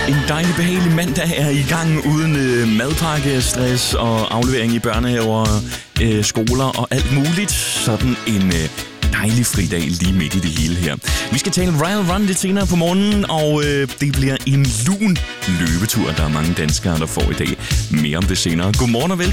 En dejlig, behagelig mandag er i gang uden madpakkestress og aflevering i børnehaver, skoler og alt muligt. Sådan en dejlig fridag lige midt i det hele her. Vi skal tale Royal Run lidt senere på morgenen, og det bliver en lun løbetur. Der er mange danskere, der får i dag. Mere om det senere. Godmorgen og velkommen.